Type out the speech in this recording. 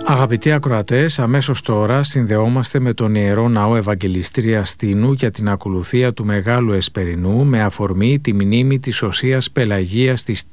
Αγαπητοί ακροατές, αμέσως τώρα συνδεόμαστε με τον Ιερό Ναό Ευαγγελιστρία Στήνου για την ακολουθία του Μεγάλου Εσπερινού με αφορμή τη μνήμη της Οσίας Πελαγίας της